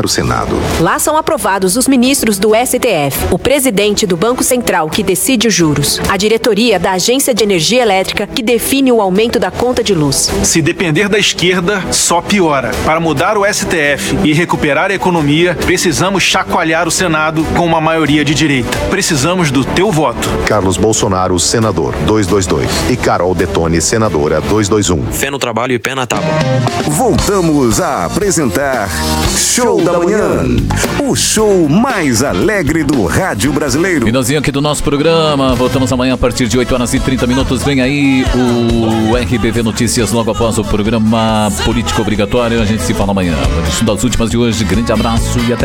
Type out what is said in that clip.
chacoalhar o Senado. Lá são aprovados os ministros do STF, o presidente do Banco Central, que decide os juros, a diretoria da Agência de Energia Elétrica, que define o aumento da conta de luz. Se depender da esquerda, só piora. Para mudar o STF e recuperar a economia, precisamos chacoalhar o Senado com uma maioria de direita. Precisamos do teu voto. Carlos Bolsonaro, senador, 222. E Carol Detone, senadora, 221. Fé no trabalho e pé na tábua. Voltamos a apresentar Show da Manhã, o show mais alegre do rádio brasileiro. Finalzinho aqui do nosso programa. Voltamos amanhã a partir de 8h30. Vem aí o RBV Notícias logo após o programa Político Obrigatório. A gente se fala amanhã. Das últimas de hoje. Grande abraço e até